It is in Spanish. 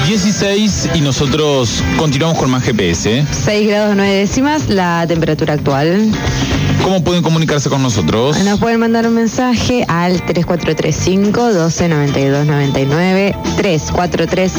16 y nosotros continuamos con más GPS. 6 grados 9 décimas la temperatura actual. ¿Cómo pueden comunicarse con nosotros? Nos pueden mandar un mensaje al 3435 12 92 99, 3435